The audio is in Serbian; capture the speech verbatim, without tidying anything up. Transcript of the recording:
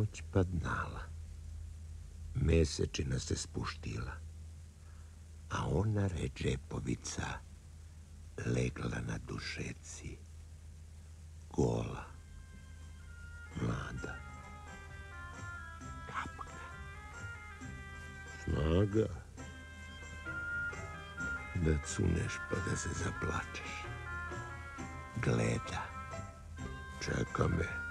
Noć padnala. Mesečina se spuštila, a ona Redžepovica legla na dušeci, gola, mlada. Kapka. Snaga da cuneš pa da se zaplačeš. Gleda, čeka me.